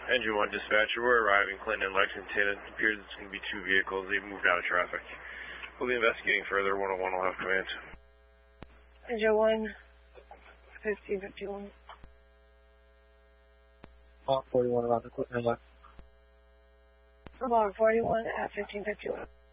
Engine 1 dispatcher, we're arriving Clinton and Lexington. It appears it's going to be two vehicles. They've moved out of traffic. We'll be investigating further. 101 will have command. Engine 1, 1551. 41 around the Clinton and Lexington. Log 41 at 1551.